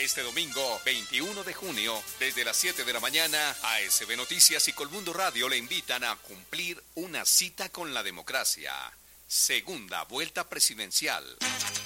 Este domingo, 21 de junio, desde las 7 de la mañana, ASB Noticias y Colmundo Radio le invitan a cumplir una cita con la democracia. Segunda vuelta presidencial.